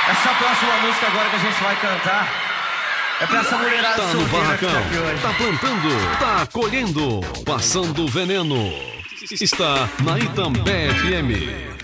Essa próxima música agora que a gente vai cantar é pra essa mulherada Tá no solteira que barracão, tá aqui hoje. tá plantando, tá colhendo, passando veneno. Está na Itambé FM.